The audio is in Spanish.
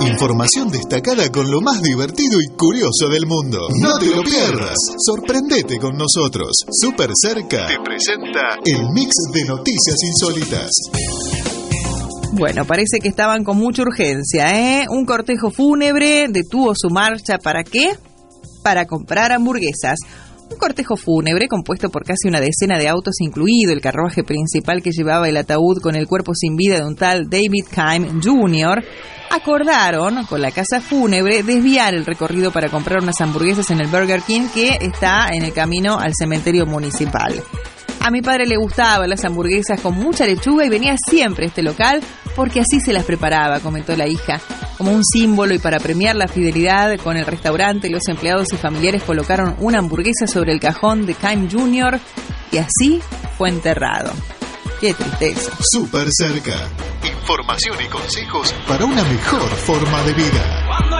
Información destacada con lo más divertido y curioso del mundo. No te lo pierdas. Sorprendete con nosotros. Super Cerca te presenta el mix de noticias insólitas. Bueno, parece que estaban con mucha urgencia, ¿eh? Un cortejo fúnebre detuvo su marcha. ¿Para qué? Para comprar hamburguesas. Un cortejo fúnebre compuesto por casi una decena de autos, incluido el carruaje principal que llevaba el ataúd con el cuerpo sin vida de un tal David Keim Jr., acordaron con la casa fúnebre desviar el recorrido para comprar unas hamburguesas en el Burger King que está en el camino al cementerio municipal. A mi padre le gustaban las hamburguesas con mucha lechuga y venía siempre a este local porque así se las preparaba, comentó la hija. Como un símbolo y para premiar la fidelidad con el restaurante, los empleados y familiares colocaron una hamburguesa sobre el cajón de Keim Jr. y así fue enterrado. ¡Qué tristeza! Super Cerca. Información y consejos para una mejor forma de vida.